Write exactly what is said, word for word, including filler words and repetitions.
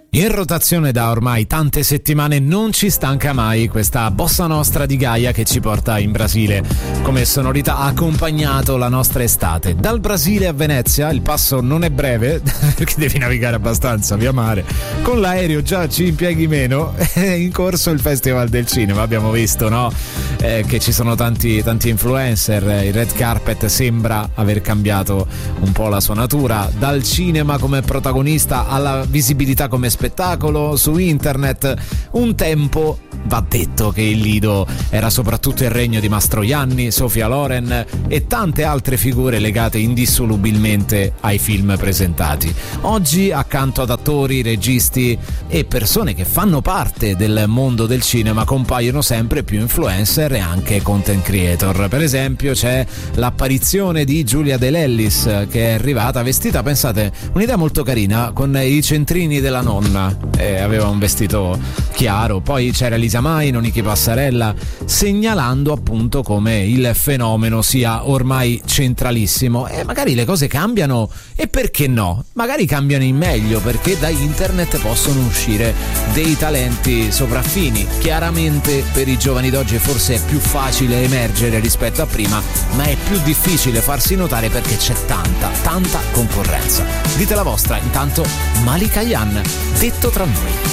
In rotazione da ormai tante settimane, non ci stanca mai questa bossa nostra di Gaia che ci porta in Brasile. Come sonorità ha accompagnato la nostra estate. Dal Brasile a Venezia il passo non è breve perché devi navigare abbastanza via mare. Con l'aereo già ci impieghi meno. È in corso il Festival del Cinema, abbiamo visto, no? Eh, che ci sono tanti, tanti influencer. Il red carpet sembra aver cambiato un po' la sua natura, dal cinema come protagonista alla visibilità come spettacolo su internet. Un tempo, va detto, che il Lido era soprattutto il regno di Mastroianni, Sofia Loren e tante altre figure legate indissolubilmente ai film presentati. Oggi, accanto ad attori, registi e persone che fanno parte del mondo del cinema, compaiono sempre più influencer e anche content creator. Per esempio c'è l'apparizione di Giulia De Lellis, che è arrivata vestita, pensate, un'idea molto carina, con i centrini della nonna. Eh, aveva un vestito chiaro. Poi c'era Elisa Maino, Niki Passarella, segnalando appunto come il fenomeno sia ormai centralissimo. E magari le cose cambiano, e perché no? Magari cambiano in meglio, perché da internet possono uscire dei talenti sopraffini. Chiaramente per i giovani d'oggi forse è più facile emergere rispetto a prima, ma è più difficile farsi notare perché c'è tanta, tanta concorrenza. Dite la vostra. Intanto Malika Yan, Detto tra noi.